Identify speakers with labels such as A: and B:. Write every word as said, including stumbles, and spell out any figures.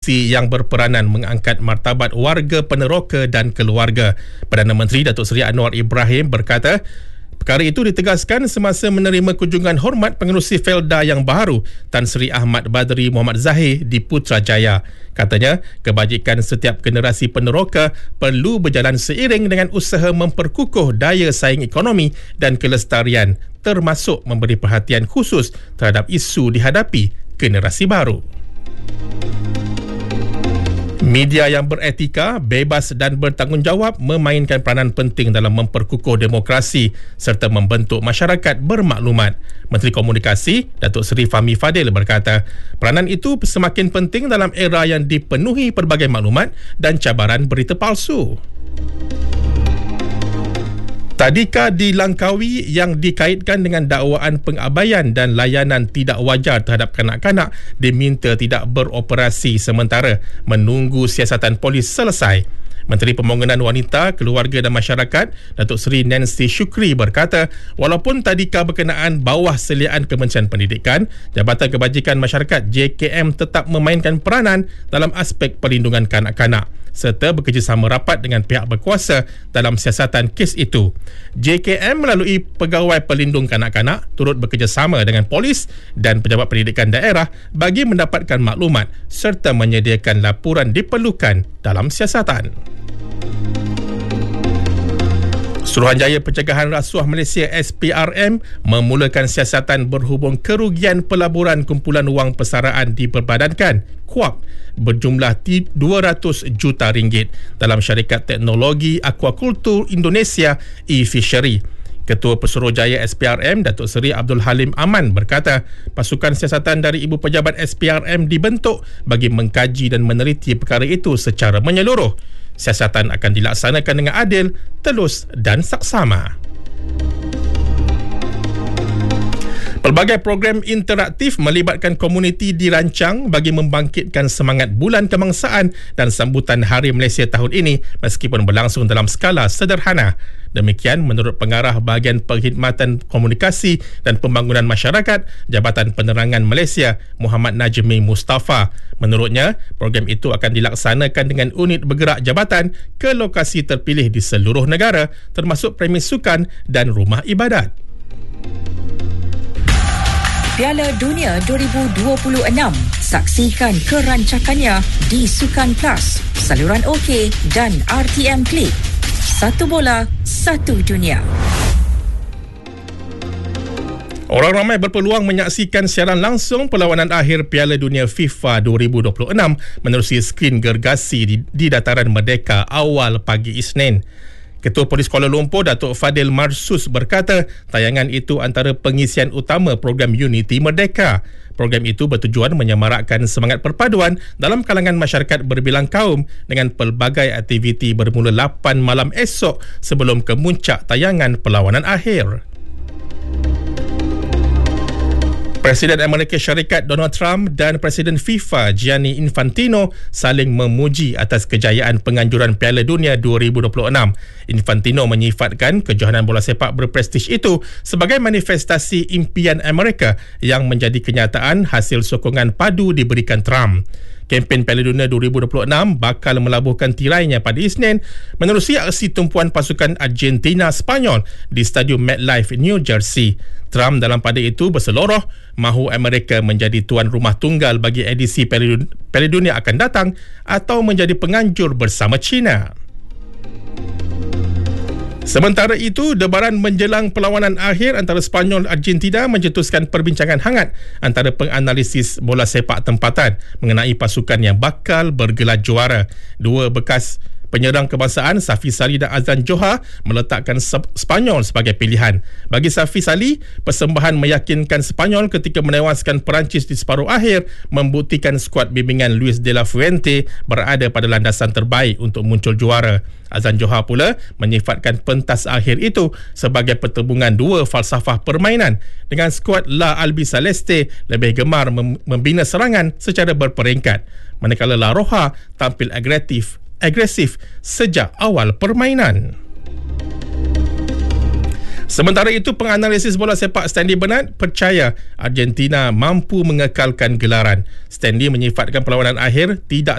A: institusi yang berperanan mengangkat martabat warga peneroka dan keluarga. Perdana Menteri Datuk Seri Anwar Ibrahim berkata, perkara itu ditegaskan semasa menerima kunjungan hormat pengerusi Felda yang baru Tan Sri Ahmad Badri Muhammad Zahir di Putrajaya. Katanya, kebajikan setiap generasi peneroka perlu berjalan seiring dengan usaha memperkukuh daya saing ekonomi dan kelestarian, termasuk memberi perhatian khusus terhadap isu dihadapi generasi baru. Media yang beretika, bebas dan bertanggungjawab memainkan peranan penting dalam memperkukuh demokrasi serta membentuk masyarakat bermaklumat. Menteri Komunikasi Datuk Seri Fahmi Fadil berkata, peranan itu semakin penting dalam era yang dipenuhi pelbagai maklumat dan cabaran berita palsu. Tadika dilangkaui yang dikaitkan dengan dakwaan pengabaian dan layanan tidak wajar terhadap kanak-kanak diminta tidak beroperasi sementara menunggu siasatan polis selesai. Menteri Pembangunan Wanita, Keluarga dan Masyarakat Datuk Seri Nancy Shukri berkata, walaupun tadika berkenaan bawah seliaan Kementerian Pendidikan, Jabatan Kebajikan Masyarakat J K M tetap memainkan peranan dalam aspek perlindungan kanak-kanak serta bekerjasama rapat dengan pihak berkuasa dalam siasatan kes itu. J K M melalui Pegawai Pelindung Kanak-kanak turut bekerjasama dengan polis dan pejabat pendidikan daerah bagi mendapatkan maklumat serta menyediakan laporan diperlukan dalam siasatan. Suruhanjaya Pencegahan Rasuah Malaysia S P R M memulakan siasatan berhubung kerugian pelaburan kumpulan wang persaraan diperbadankan Q U A P berjumlah dua ratus juta ringgit dalam syarikat teknologi akuakultur Indonesia e-Fishery. Ketua Pesuruhjaya S P R M Datuk Seri Abdul Halim Aman berkata, pasukan siasatan dari Ibu Pejabat S P R M dibentuk bagi mengkaji dan meneliti perkara itu secara menyeluruh. Siasatan akan dilaksanakan dengan adil, telus dan saksama. Pelbagai program interaktif melibatkan komuniti dirancang bagi membangkitkan semangat Bulan Kebangsaan dan sambutan Hari Malaysia tahun ini meskipun berlangsung dalam skala sederhana. Demikian menurut Pengarah Bahagian Perkhidmatan Komunikasi dan Pembangunan Masyarakat Jabatan Penerangan Malaysia Muhammad Najmi Mustafa. Menurutnya, program itu akan dilaksanakan dengan unit bergerak jabatan ke lokasi terpilih di seluruh negara termasuk premis sukan dan rumah ibadat.
B: Piala Dunia dua ribu dua puluh enam. Saksikan kerancakannya di Sukan Plus, saluran OK dan R T M Klik. Satu bola, satu dunia.
A: Orang ramai berpeluang menyaksikan siaran langsung perlawanan akhir Piala Dunia FIFA dua ribu dua puluh enam menerusi skrin gergasi di, di Dataran Merdeka awal pagi Isnin. Ketua Polis Kuala Lumpur Datuk Fadil Marsus berkata, tayangan itu antara pengisian utama program Unity Merdeka. Program itu bertujuan menyemarakkan semangat perpaduan dalam kalangan masyarakat berbilang kaum dengan pelbagai aktiviti bermula lapan malam esok sebelum kemuncak tayangan perlawanan akhir. Presiden Amerika Syarikat Donald Trump dan Presiden FIFA Gianni Infantino saling memuji atas kejayaan penganjuran Piala Dunia dua ribu dua puluh enam. Infantino menyifatkan kejohanan bola sepak berprestij itu sebagai manifestasi impian Amerika yang menjadi kenyataan hasil sokongan padu diberikan Trump. Kempen Piala Dunia dua ribu dua puluh enam bakal melabuhkan tirainya pada Isnin menerusi aksi tumpuan pasukan Argentina-Spanyol di Stadium MetLife, New Jersey. Trump dalam pada itu berseloroh mahu Amerika menjadi tuan rumah tunggal bagi edisi Piala Dunia akan datang atau menjadi penganjur bersama China. Sementara itu, debaran menjelang perlawanan akhir antara Spanyol dan Argentina mencetuskan perbincangan hangat antara penganalisis bola sepak tempatan mengenai pasukan yang bakal bergelar juara. Dua bekas penyerang kebangsaan Safi Salih dan Azlan Johar meletakkan Spanyol sebagai pilihan. Bagi Safi Salih, persembahan meyakinkan Spanyol ketika menewaskan Perancis di separuh akhir membuktikan skuad bimbingan Luis de la Fuente berada pada landasan terbaik untuk muncul juara. Azlan Johar pula menyifatkan pentas akhir itu sebagai pertembungan dua falsafah permainan dengan skuad La Albiceleste lebih gemar membina serangan secara berperingkat, manakala La Roja tampil agresif agresif sejak awal permainan. Sementara itu, penganalisis bola sepak Stanley Bernard percaya Argentina mampu mengekalkan gelaran. Stanley menyifatkan perlawanan akhir tidak